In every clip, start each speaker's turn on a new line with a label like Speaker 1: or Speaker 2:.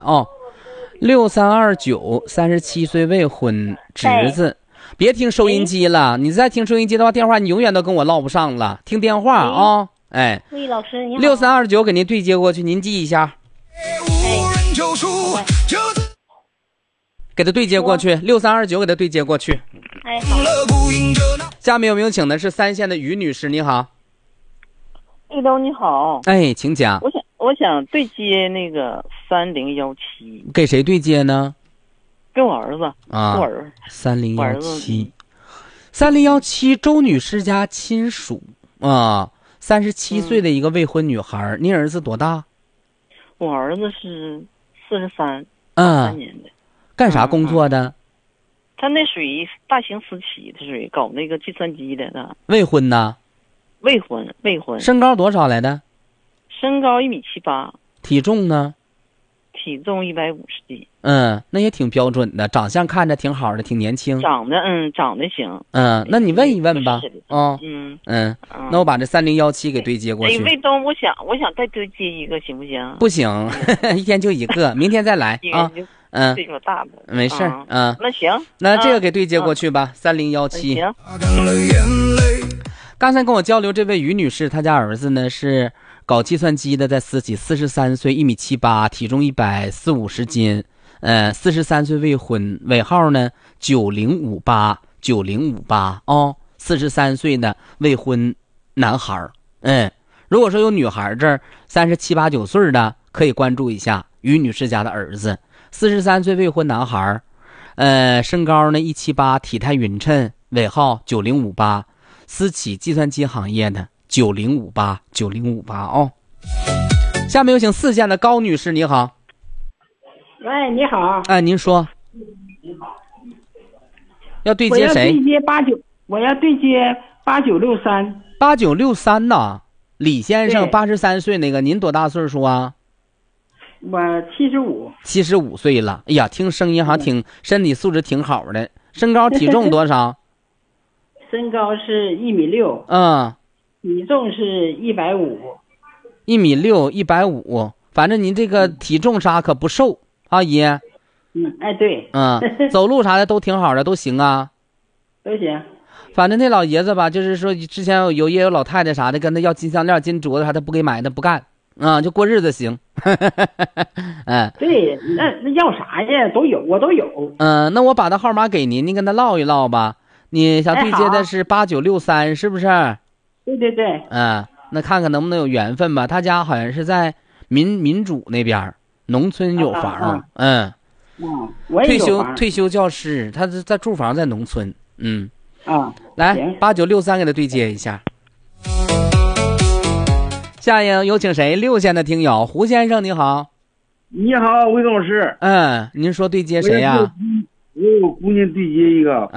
Speaker 1: 哦，6329，37岁未婚，侄子。别听收音机了，你再听收音机的话，电话你永远都跟我唠不上了。听电话啊，哎，
Speaker 2: 喂，老师你好。
Speaker 1: 6329给您对接过去，您记一下。给他对接过去，6329给他对接过去。
Speaker 2: 哎，好。
Speaker 1: 下面有请的是3线的于女士，你好。
Speaker 3: 玉东你好，
Speaker 1: 哎，请讲。
Speaker 3: 我想对接那个3017，
Speaker 1: 给谁对接呢？
Speaker 3: 跟我儿子
Speaker 1: 啊，
Speaker 3: 我儿
Speaker 1: 3017，周女士家亲属啊，37岁的一个未婚女孩。您儿子多大？
Speaker 3: 我儿子是43，
Speaker 1: 嗯，
Speaker 3: 年的。
Speaker 1: 干啥工作的？
Speaker 3: 他那属于大型私企，他属于搞那个计算机的呢。
Speaker 1: 未婚呢？
Speaker 3: 未婚。
Speaker 1: 身高多少来的？
Speaker 3: 身高1.78米。
Speaker 1: 体重呢？
Speaker 3: 体重150斤。
Speaker 1: 嗯，那也挺标准的，长相看着挺好的，挺年轻。
Speaker 3: 长得行。
Speaker 1: 嗯，那你问一问吧。哦，那我把这3017给对接过去。
Speaker 3: 哎，卫东，我想再对接一个，行不行？
Speaker 1: 不行，一天就一个，明天再来啊。
Speaker 3: 岁数大的，
Speaker 1: 没事儿。
Speaker 3: 那行，
Speaker 1: 那这个给对接过去吧。3017。
Speaker 3: 行。
Speaker 1: 刚才跟我交流这位于女士，她家儿子呢是搞计算机的，在私企，43岁，1.78米，体重140-150斤，43岁未婚，尾号呢9058哦，43岁的未婚男孩。如果说有女孩这儿37、8、9岁的，可以关注一下于女士家的儿子，43岁未婚男孩，身高呢178，体态匀称，尾号9058，私企计算机行业的9058哦。下面有请4线的高女士，你好。
Speaker 4: 喂，你好。
Speaker 1: 哎，您说。要对接谁？
Speaker 4: 我要对接8963。
Speaker 1: 8963呐，李先生83岁那个，您多大岁数啊？
Speaker 4: 我75
Speaker 1: 岁了。哎呀，听声音好像身体素质挺好的。身高体重多少？
Speaker 4: 身高是1.6米。体重是150。
Speaker 1: 1.6米150，反正您这个体重啥可不瘦，阿姨。
Speaker 4: 哎，对。
Speaker 1: 走路啥的都挺好的，都行啊。
Speaker 4: 都行。
Speaker 1: 反正那老爷子吧，就是说之前也有老太太啥的跟他要金项链、金镯子啥的，不给买，他不干就过日子行。
Speaker 4: 对，那要啥呀？我都有。
Speaker 1: 那我把他号码给您，您跟他唠一唠吧。你想对接的是8963，是不是？
Speaker 4: 对。
Speaker 1: 那看看能不能有缘分吧。他家好像是在民主那边，农村有房。
Speaker 4: 我也有房。
Speaker 1: 退休教师，他在住房在农村。来
Speaker 4: 行
Speaker 1: 8963给他对接一下。下一个有请谁？6线的听友胡先生，你好。
Speaker 5: 你好，魏老师。
Speaker 1: 您说对接谁呀？
Speaker 5: 我有姑娘对接一个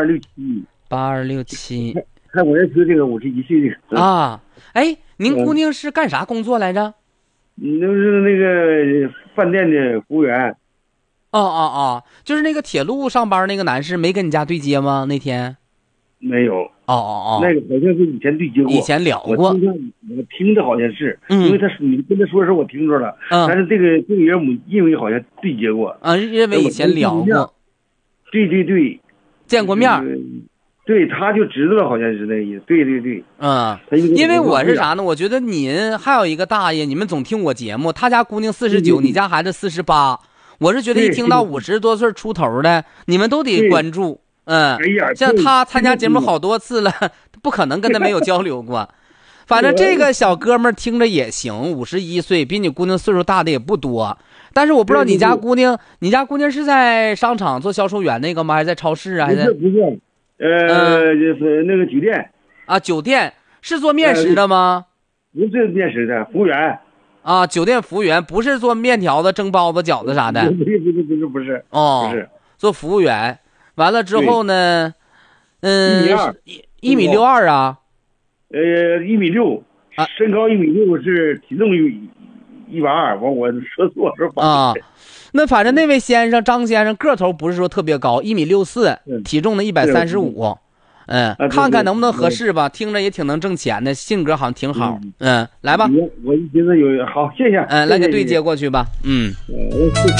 Speaker 1: 8267。
Speaker 5: 开我也是这个51岁的
Speaker 1: 哎，您姑娘是干啥工作来着？
Speaker 5: 那是那个饭店的服务员。
Speaker 1: 就是那个铁路上班那个男士，没跟你家对接吗？那天
Speaker 5: 没有。那个好像是以前对接过，
Speaker 1: 以前聊过。
Speaker 5: 我听着好像是，因为你跟他说的时候我听着了，但是这个人因为好像对接过。
Speaker 1: 因为以前聊过。
Speaker 5: 对。
Speaker 1: 见过面。
Speaker 5: 对，他就知道了，好像是那意思。对。
Speaker 1: 因为我是啥呢？我觉得您还有一个大爷，你们总听我节目，他家姑娘49，你家孩子48，我是觉得一听到50多岁出头的，你们都得关注。像他参加节目好多次了，不可能跟他没有交流过。反正这个小哥们听着也行，51岁，比你姑娘岁数大的也不多。但是我不知道你家姑娘是在商场做销售员那个吗？还是在超市啊？还是
Speaker 5: 不是？就是那个酒店。
Speaker 1: 酒店是做面食的吗？
Speaker 5: 不是面食的，服务员。
Speaker 1: 酒店服务员，不是做面条子、蒸包子、饺子啥的。
Speaker 5: 不是。不是
Speaker 1: 做服务员。完了之后呢
Speaker 5: ？1.62
Speaker 1: 米啊
Speaker 5: ？1.6米，身高1.6米，是体重120，完我说错了。
Speaker 1: 那反正那位先生张先生个头不是说特别高，1.64米，体重呢135， 看看能不能合适吧，听着也挺能挣钱的，性格好像挺好。来吧，
Speaker 5: 我觉得好，谢谢。
Speaker 1: 来给对接过去吧。